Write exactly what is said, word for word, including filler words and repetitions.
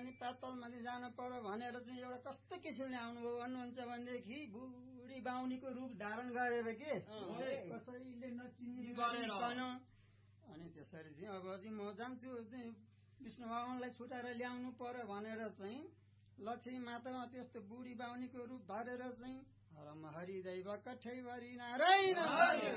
अनि पातलमाथि जान पर्यो भनेर चाहिँ एउटा कस्तो किसिमले आउनुभयो भन्नुहुन्छ भनेदेखि बुढी बाहुनीको रूप धारण गरेर के कसैले नचिन्ने गरेर अनि त्यसरी चाहिँ अब चाहिँ म जान्छु विष्णु भगवानलाई छुटाएर ल्याउनु पर्यो भनेर चाहिँ लक्ष्मी मातामा त्यस्तो बुढी बाहुनीको रूप धरेर चाहिँ हरम हरिदैव कठैभरि नारायण